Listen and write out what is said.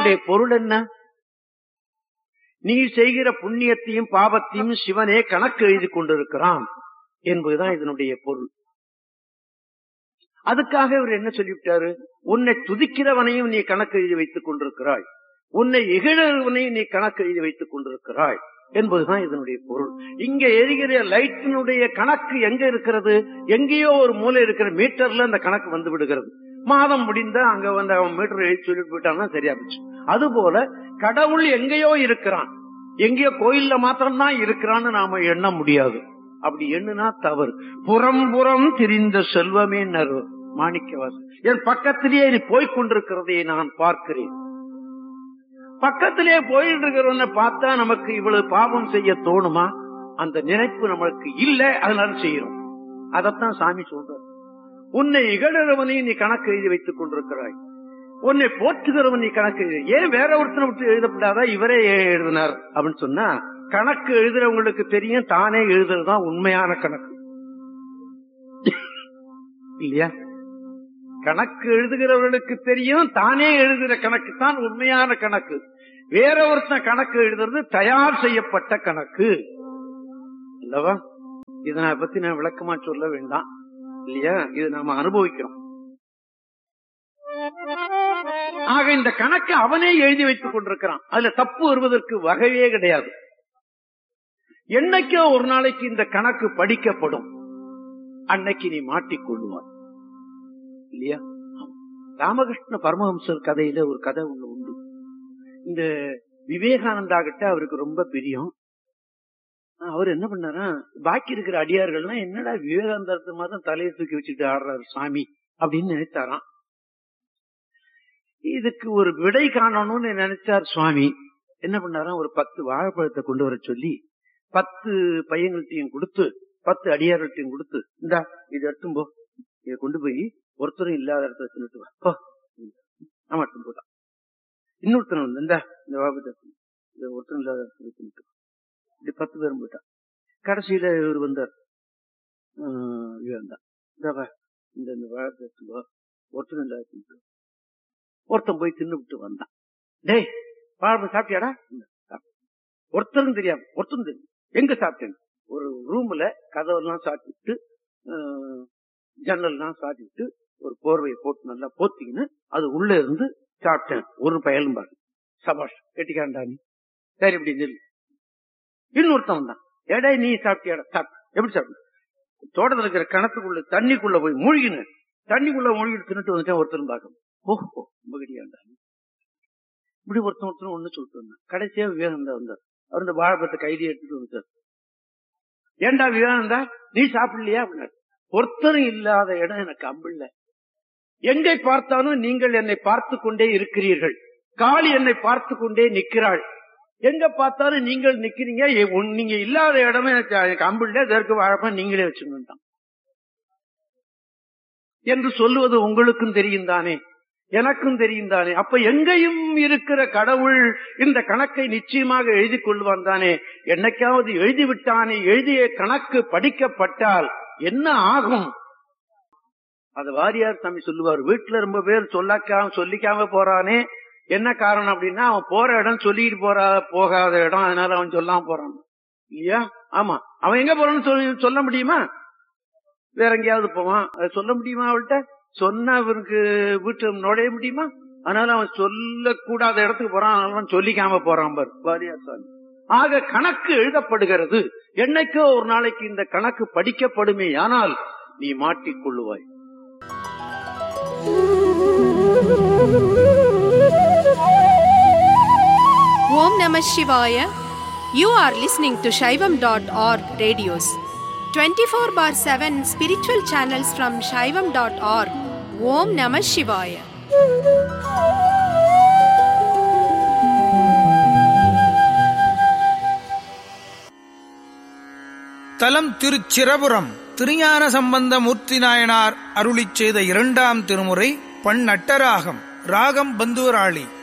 இதனுடைய பொருள் என்ன? நீ செய்கிற புண்ணியத்தையும் பாவத்தையும் சிவனே கணக்கு எழுதி கொண்டிருக்கிறான் என்பதுதான் இதனுடைய பொருள். அதுக்காக இவர் என்ன சொல்லிவிட்டாரு? உன்னை துதிக்கிறவனையும் நீ கணக்கு எழுதி வைத்துக் கொண்டிருக்கிறாய், உன்னை இகழவனையும் நீ கணக்கு எழுதி வைத்துக் கொண்டிருக்கிறாய் என்பதுதான் இதனுடைய பொருள். இங்க எரிகிற லைட்டினுடைய கணக்கு எங்க இருக்கிறது? எங்கேயோ ஒரு மூலை இருக்கிற மீட்டர்ல அந்த கணக்கு வந்து விடுகிறது. மாதம் முடிந்தா அங்க வந்து அவன் மீட்டர் எழுதி சொல்லிட்டு போயிட்டான்னா சரியா போச்சு. அதுபோல கடவுள் எங்கேயோ இருக்கிறான், எங்கேயோ கோயில்ல மாத்திரம்தான் இருக்கிறான்னு நாம எண்ண முடியாது. அப்படி எண்ணுனா தவறு. புறம் புறம் திரிந்த செல்வமே மாணிக்கவாசன், என் பக்கத்திலேயே நீ போய்கொண்டிருக்கிறதை நான் பார்க்கிறேன். பக்கத்திலே போயிட்டு இருக்கிறவன பார்த்தா நமக்கு இவ்வளவு பாவம் செய்ய தோணுமா? அந்த நினைப்பு நமக்கு இல்ல, அதனால செய்யறோம். அதத்தான் சாமி சொல்ற. உன்னை இகழறவனையும் நீ கணக்கு எழுதி வைத்துக் கொண்டிருக்கிறாய், உன்னை போற்றுகிறவன் நீ கணக்கு எழுதி. ஏன் வேற ஒருத்தனை விட்டு எழுதப்படாதா? இவரே எழுதினார் அப்படின்னு சொன்னா கணக்கு எழுதுறவங்களுக்கு தெரியும் தானே எழுதுறதுதான் உண்மையான கணக்கு இல்லையா? கணக்கு எழுதுகிறவர்களுக்கு தெரியும் தானே எழுதுகிற கணக்கு தான் உண்மையான கணக்கு. வேற ஒருத்தன் கணக்கு எழுதுறது தயார் செய்யப்பட்ட கணக்கு அல்லவா? இதை பத்தி நான் விளக்கமா சொல்ல வேண்டாம் இல்லையா? இது நாம அனுபவிக்கிறோம். ஆக இந்த கணக்கு அவனே எழுதி வைத்துக் கொண்டிருக்கிறான். அதுல தப்பு வருவதற்கு வகையே கிடையாது. என்னைக்கோ ஒரு நாளைக்கு இந்த கணக்கு படிக்கப்படும், அன்னைக்கு நீ மாட்டிக்கொள்ளுவாய் இல்லையா? ராமகிருஷ்ண பரமஹம்சர் கதையில ஒரு கதை ஒண்ணு உண்டு. இந்த விவேகானந்தா கிட்ட அவருக்கு ரொம்ப பிரியம். அவர் என்ன பண்ணாரா, பாக்கி இருக்கிற அடியார்கள்லாம் என்னடா விவேகானந்தத்தை மாதம் தலையை தூக்கி வச்சுட்டு ஆடுறாரு சாமி அப்படின்னு நினைத்தாராம். இதுக்கு ஒரு விடை காணணும்னு நினைச்சார் சுவாமி. என்ன பண்ணாராம், ஒரு 10 வாழைப்பழத்தை கொண்டு வர சொல்லி 10 பையன்கள்ட்டையும் கொடுத்து 10 அடியார்கள்ட்டையும் கொடுத்து, இந்தா இதை எடுத்தும் போ, இதை கொண்டு போய் ஒருத்தரும் இல்லாத இடத்துல தின்னுட்டு வா. ஆமா எடுத்து போட்டான். இன்னொருத்தன் வந்து இந்த ஒருத்தரும் இல்லாத இடத்துல தின்னுட்டு, இப்படி 10 பேரும் போயிட்டான். கடைசியில இவர் வந்தார், இந்த வாழைப்பழத்துவா ஒருத்தரும் இல்லாத தின்னுட்டு. ஒருத்தன் போய் தின்னு விட்டு வந்தான். டேய் வாழைப்பழம் சாப்பிட்டியாடா? ஒருத்தரும் தெரியாம, ஒருத்தரும் தெரியும் எங்க சாப்பிட்டேன். ஒரு ரூம்ல கதவெல்லாம் சாத்திட்டு ஜன்னல்லாம் சாத்திட்டு ஒரு போர்வையை போட்டு நல்லா போத்திக்கின்னு அது உள்ள இருந்து சாப்பிட்டேன். ஒரு பயலும் பாரு, சபாஷ் கெட்டிக்காண்டா நீ, சரி இப்படி நெல். இன்னொருத்தன் வந்தான், ஏடா நீ சாப்பிட்டியாடா? சாப்பிட்டு எப்படி சாப்பிட்ட? தோட்டத்தில் இருக்கிற கிணத்துக்குள்ள தண்ணிக்குள்ள போய் மூழ்கின, தண்ணிக்குள்ள மூழ்கிட்டு தின்னுட்டு வந்துட்டேன். ஒருத்தரும் பார்க்கணும், ஓஹோ ரொம்ப கெட்டிக்காண்டா இப்படி ஒருத்தன் ஒண்ணு சொல்லிட்டு வந்தான். கடைசியா விவேகானந்தா வந்தார். அவர் இந்த வாழைப்பழத்தை கைதியை எடுத்துட்டு வந்துட்டார். ஏண்டா விவேகானந்தா நீ சாப்பிடலையா அப்படின்னாரு. ஒருத்தரும் இல்லாத இடம் எனக்கு அம்பில்ல. எங்கை பார்த்தாலும் நீங்கள் என்னை பார்த்து கொண்டே இருக்கிறீர்கள். காளி என்னை பார்த்து கொண்டே நிற்கிறாள். எங்க பார்த்தாலும் நீங்கள் நிக்கிறீங்க. நீங்க இல்லாத இடமே எனக்கு அம்பில்ல, இதற்கு வாழைப்பழம் நீங்களே வச்சுக்கிட்டான் என்று சொல்லுவது உங்களுக்கும் தெரியும் தானே, எனக்கும் தெரியும் தானே. அப்ப எங்கேயும் இருக்கிற கடவுள் இந்த கணக்கை நிச்சயமாக எழுதி கொள்வான் தானே. என்னைக்காவது எழுதிவிட்டானே, எழுதிய கணக்கு படிக்கப்பட்டால் என்ன ஆகும்? அது வாரியார் சாமி சொல்லுவார். வீட்டுல ரொம்ப பேர் சொல்லிக்காம போறானே, என்ன காரணம் அப்படின்னா அவன் போற இடம் சொல்லிட்டு போகாத இடம், அதனால அவன் சொல்லாம போறான் இல்லையா? ஆமா, அவன் எங்க போறான்னு சொல்ல முடியுமா? வேற எங்கேயாவது போவான், அதை சொல்ல முடியுமா? அவள்கிட்ட சொன்னா அவருக்கு வீட்டு நுழைய முடியுமா? அதனால அவன் சொல்லக்கூடாத இடத்துக்கு போறான், அவன் சொல்லிக்காம போறான் பார் வாரியார் சாமி. ஆக கணக்கு எழுதப்படுகிறது. என்னைக்கோ ஒரு நாளைக்கு இந்த கணக்கு படிக்கப்படுமே, ஆனால் நீ மாட்டிக்கொள்ளுவாய். ஓம் நம சிவாய. You are listening to Shaivam.org radios. 24/7 spiritual channels from Shaivam.org. Om Namah Shivaya. தலம் திருச்சிரபுரம். திருஞான சம்பந்த மூர்த்தி நாயனார் அருளிச் செய்த 2ஆம் திருமுறை. பண் நட்டராகம். ராகம் பந்துவராளி.